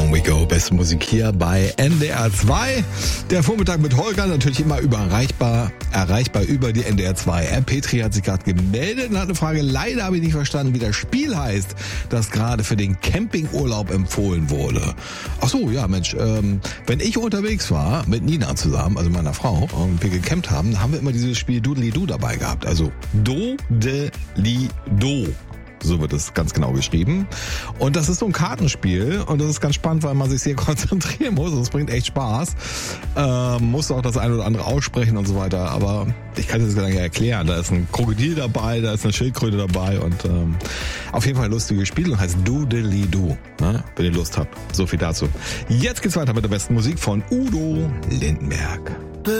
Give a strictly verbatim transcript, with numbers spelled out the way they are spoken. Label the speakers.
Speaker 1: Down We Go. Beste Musik hier bei N D R zwei. Der Vormittag mit Holger, natürlich immer über erreichbar, erreichbar über die N D R zwei App. Petri hat sich gerade gemeldet und hat eine Frage. Leider habe ich nicht verstanden, wie das Spiel heißt, das gerade für den Campingurlaub empfohlen wurde. Ach so, ja Mensch, ähm, wenn ich unterwegs war mit Nina zusammen, also meiner Frau, und wir gecampt haben, haben wir immer dieses Spiel Doodly-Doo dabei gehabt. Also Do-de-li-do. So wird es ganz genau geschrieben. Und das ist so ein Kartenspiel und das ist ganz spannend, weil man sich sehr konzentrieren muss und es bringt echt Spaß. Ähm, musst auch das eine oder andere aussprechen und so weiter, aber ich kann das gar nicht erklären. Da ist ein Krokodil dabei, da ist eine Schildkröte dabei und ähm, auf jeden Fall ein lustiges Spiel und heißt Doodly-Doo, ne? Wenn ihr Lust habt. So viel dazu. Jetzt geht's weiter mit der besten Musik von Udo Lindenberg.